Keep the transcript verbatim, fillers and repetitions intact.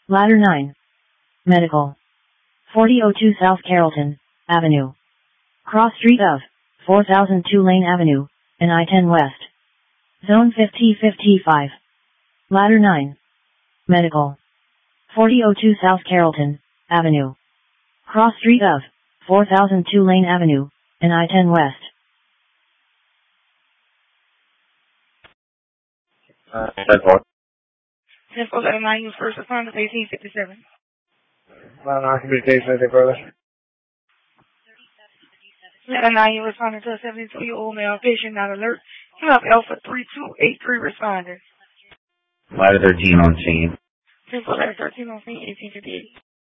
Ladder nine. Medical. forty oh two South Carrollton Avenue. Cross street of four thousand two Lane Avenue, and I ten West. Zone fifty fifty-five. Ladder nine. Medical. forty oh two South Carrollton Avenue. Cross street of four thousand two Lane Avenue, and I ten West. Uh, ten four. ten four, Ladder nine, you first responders, eighteen fifty-seven. Ladder nine, communication, anything further? Ladder nine, you responding to a seventy-two-year-old male patient not alert. You have Alpha three two eight three responders. Ladder thirteen on scene. ten four, Ladder thirteen on scene, eighteen fifty-eight.